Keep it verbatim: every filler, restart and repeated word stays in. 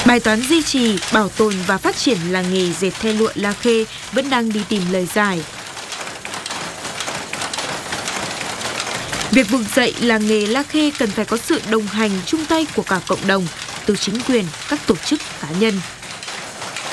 Bài toán duy trì, bảo tồn và phát triển làng nghề dệt the lụa La Khê vẫn đang đi tìm lời giải. Việc vực dậy làng nghề La Khê cần phải có sự đồng hành chung tay của cả cộng đồng, từ chính quyền, các tổ chức cá nhân.